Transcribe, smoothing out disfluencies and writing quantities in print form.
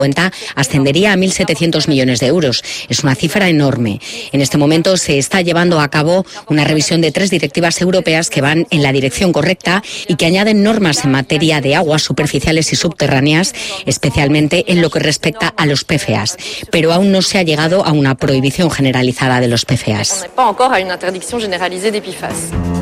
cuenta ascendería a 1.700 millones de euros. Es una cifra enorme. En este momento se está llevando a cabo una revisión de 3 directivas europeas que van en la dirección correcta y que añaden normas en materia de aguas superficiales y subterráneas, especialmente en lo que respecta a los PFAS. Pero aún no se ha llegado a una prohibición generalizada de los PFAS.